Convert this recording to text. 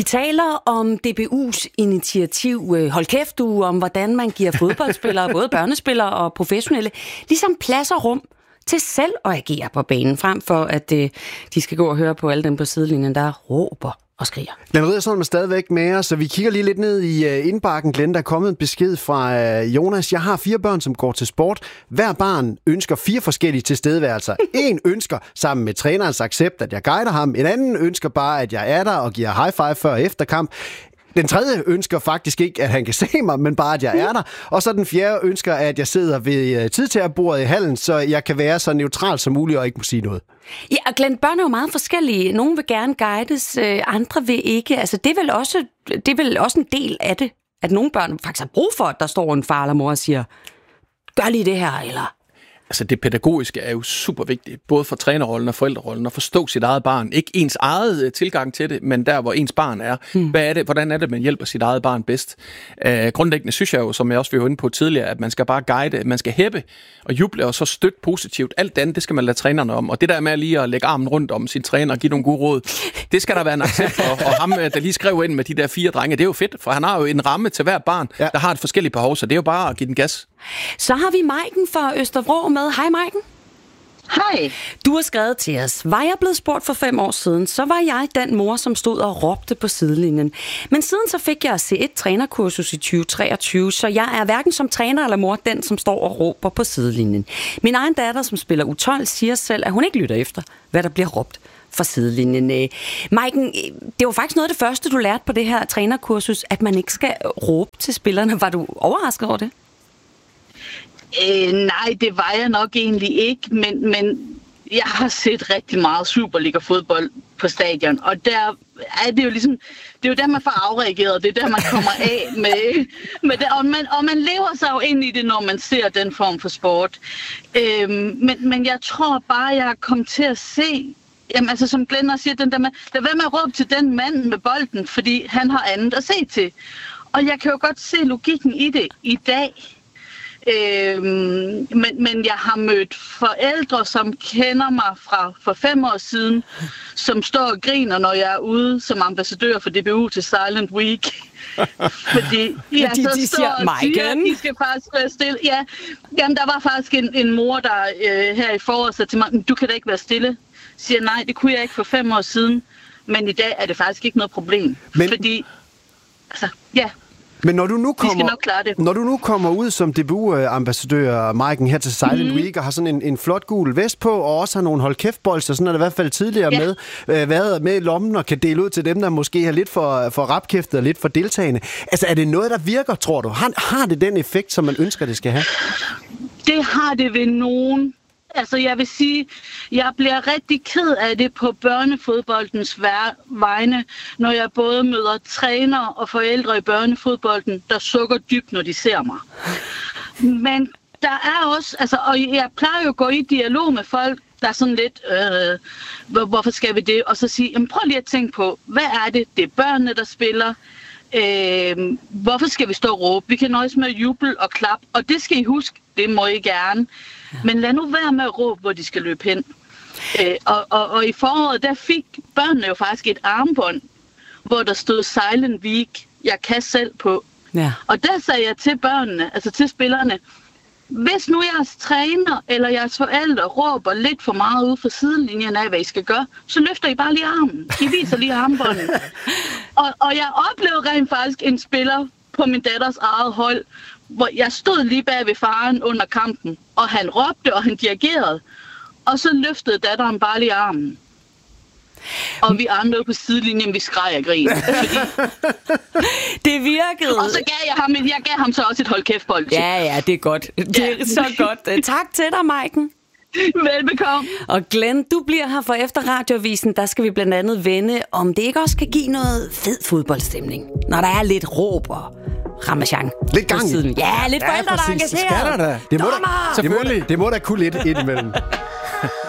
taler om DBU's initiativ Hold Kæft-uge, om hvordan man giver fodboldspillere, både børnespillere og professionelle, ligesom plads og rum til selv at agere på banen, frem for at de skal gå og høre på alle dem på sidelinjen, der råber og skriger. Glenn Riddersholm er stadigvæk med os, så vi kigger lige lidt ned i indbakken. Glenn, der er kommet en besked fra Jonas. Jeg har 4 børn, som går til sport. Hver barn ønsker 4 forskellige tilstedeværelser. En ønsker sammen med trænerens accept, at jeg guider ham. En anden ønsker bare, at jeg er der og giver high five før og efter kamp. Den tredje ønsker faktisk ikke, at han kan se mig, men bare, at jeg er der. Og så den fjerde ønsker, at jeg sidder ved tidtagerbordet i hallen, så jeg kan være så neutral som muligt og ikke må sige noget. Ja, og Glenn, børn er jo meget forskellige. Nogle vil gerne guides, andre vil ikke. Altså, det er vel også en del af det, at nogle børn faktisk har brug for, at der står en far eller mor og siger, gør lige det her, eller... Altså det pædagogiske er jo super vigtigt, både for trænerrollen og forældrerollen, at forstå sit eget barn. Ikke ens eget tilgang til det, men der, hvor ens barn er. Hvad er det? Hvordan er det, man hjælper sit eget barn bedst? Grundlæggende synes jeg jo, som jeg også var inde på tidligere, at man skal bare guide, man skal hæppe og juble og så støtte positivt. Alt andet, det skal man lade trænerne om. Og det der med lige at lægge armen rundt om sin træner og give nogle gode råd, det skal der være en accept for. Og ham, der lige skrev ind med de der 4 drenge, det er jo fedt, for han har jo en ramme til hver barn, der har et forskelligt behov, så det er jo bare at give den gas. Så har vi Maiken fra Østervrå med. Hej Maiken. Hej. Du har skrevet til os. Var jeg blevet spurgt for 5 år siden, så var jeg den mor, som stod og råbte på sidelinjen. Men siden så fik jeg C1-trænerkursus i 2023, så jeg er hverken som træner eller mor den, som står og råber på sidelinjen. Min egen datter, som spiller U12, siger selv, at hun ikke lytter efter, hvad der bliver råbt fra sidelinjen. Maiken, det var faktisk noget af det første, du lærte på det her trænerkursus, at man ikke skal råbe til spillerne. Var du overrasket over det? Nej, det var jeg nok egentlig ikke, men jeg har set rigtig meget Superliga-fodbold på stadion, og der er det jo ligesom, det er jo der, man får afreageret, det er der, man kommer af med det, og man lever sig jo ind i det, når man ser den form for sport. Men jeg tror bare, jeg kom til at se, jamen altså som Glenn også siger, den der med, lad være med at råbe til den mand med bolden, fordi han har andet at se til. Og jeg kan jo godt se logikken i det i dag. Men jeg har mødt forældre, som kender mig fra for 5 år siden, som står og griner, når jeg er ude som ambassadør for DBU til Silent Week. Fordi de siger, de skal faktisk være stille. Ja, jamen, der var faktisk en mor, der her i foråret sagde til mig, du kan da ikke være stille. Siger nej, det kunne jeg ikke for 5 år siden, men i dag er det faktisk ikke noget problem. Fordi, altså, ja. Men når du nu kommer ud som DBU-ambassadør, Maiken, her til Silent Week, og har sådan en flot gul vest på, og også har nogle hold kæft-bolster, sådan er det i hvert fald tidligere med, været med i lommen og kan dele ud til dem, der måske er lidt for rapkæftet og lidt for deltagende. Altså, er det noget, der virker, tror du? Har det den effekt, som man ønsker, det skal have? Det har det ved nogen. Altså, jeg vil sige, jeg bliver rigtig ked af det på børnefodboldens vegne, når jeg både møder trænere og forældre i børnefodbolden, der sukker dybt, når de ser mig. Men der er også, altså, og jeg plejer jo at gå i dialog med folk, der er sådan lidt, hvorfor skal vi det? Og så sige, jamen, prøv lige at tænke på, hvad er det? Det er børnene, der spiller. Hvorfor skal vi stå og råbe? Vi kan nøjes med at juble og klappe, og det skal I huske, det må I gerne. Men lad nu være med at råbe, hvor de skal løbe hen. Og i foråret, der fik børnene jo faktisk et armbånd, hvor der stod Silent Week, jeg kan selv på. Ja. Og der sagde jeg til børnene, altså til spillerne, hvis nu jeres træner eller jeres forældre råber lidt for meget ude for sidelinjen af, hvad I skal gøre, så løfter I bare lige armen. I viser lige armbåndet. Og jeg oplevede rent faktisk en spiller på min datters eget hold, hvor jeg stod lige bag ved faren under kampen, og han råbte, og han dirigerede. Og så løftede datteren bare lige armen. Og vi andre på sidelinjen, vi skreg og grin. Det virkede. Og så gav ham så også et hold kæft-bold. Ja, det er godt. Det er så godt. Tak til dig, Maiken. Velbekomme. Og Glenn, du bliver her for efter radioavisen. Der skal vi blandt andet vende, om det ikke også kan give noget fed fodboldstemning, når der er lidt råb og ramachan. Lidt gang. Ja, lidt forældre, der er engageret. Det må da kunne lidt indimellem.